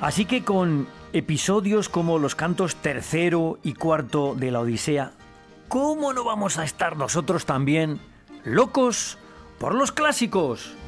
Así que con episodios como los cantos tercero y cuarto de la Odisea, ¿cómo no vamos a estar nosotros también locos por los clásicos?